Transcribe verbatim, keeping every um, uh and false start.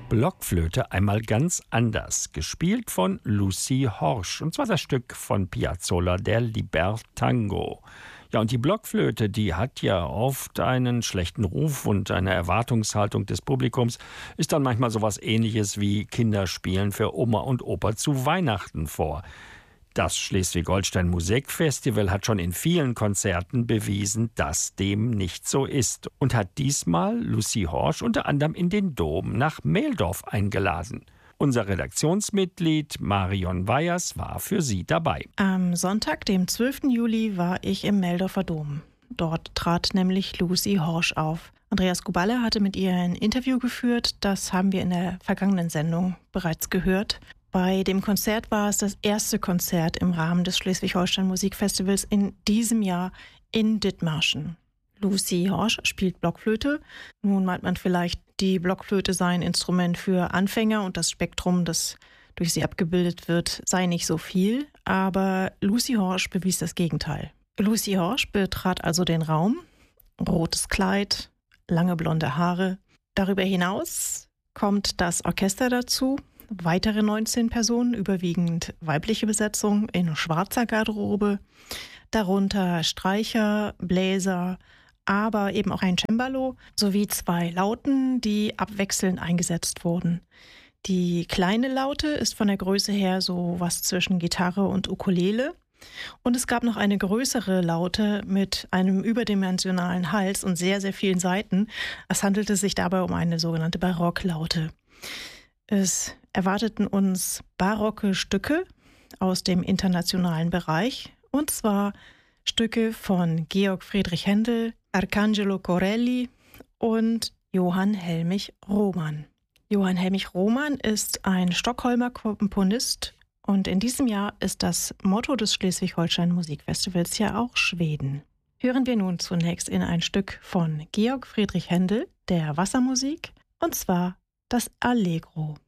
Blockflöte einmal ganz anders, gespielt von Lucy Horsch, und zwar das Stück von Piazzolla, der Libertango. Ja, und die Blockflöte, die hat ja oft einen schlechten Ruf und eine Erwartungshaltung des Publikums ist dann manchmal sowas Ähnliches wie Kinderspielen für Oma und Opa zu Weihnachten vor. Das Schleswig-Holstein Musikfestival hat schon in vielen Konzerten bewiesen, dass dem nicht so ist und hat diesmal Lucy Horsch unter anderem in den Dom nach Meldorf eingeladen. Unser Redaktionsmitglied Marion Weyers war für sie dabei. Am Sonntag, dem zwölften Juli, war ich im Meldorfer Dom. Dort trat nämlich Lucy Horsch auf. Andreas Kuballe hatte mit ihr ein Interview geführt. Das haben wir in der vergangenen Sendung bereits gehört. Bei dem Konzert war es das erste Konzert im Rahmen des Schleswig-Holstein Musikfestivals in diesem Jahr in Dithmarschen. Lucy Horsch spielt Blockflöte. Nun meint man vielleicht, die Blockflöte sei ein Instrument für Anfänger und das Spektrum, das durch sie abgebildet wird, sei nicht so viel. Aber Lucy Horsch bewies das Gegenteil. Lucy Horsch betrat also den Raum. Rotes Kleid, lange blonde Haare. Darüber hinaus kommt das Orchester dazu. Weitere neunzehn Personen, überwiegend weibliche Besetzung in schwarzer Garderobe, darunter Streicher, Bläser, aber eben auch ein Cembalo sowie zwei Lauten, die abwechselnd eingesetzt wurden. Die kleine Laute ist von der Größe her so was zwischen Gitarre und Ukulele. Und es gab noch eine größere Laute mit einem überdimensionalen Hals und sehr, sehr vielen Saiten. Es handelte sich dabei um eine sogenannte Barocklaute. Es erwarteten uns barocke Stücke aus dem internationalen Bereich, und zwar Stücke von Georg Friedrich Händel, Arcangelo Corelli und Johann Helmich Rohmann. Johann Helmich Rohmann ist ein Stockholmer Komponist und in diesem Jahr ist das Motto des Schleswig-Holstein Musikfestivals ja auch Schweden. Hören wir nun zunächst in ein Stück von Georg Friedrich Händel, der Wassermusik, und zwar das Allegro.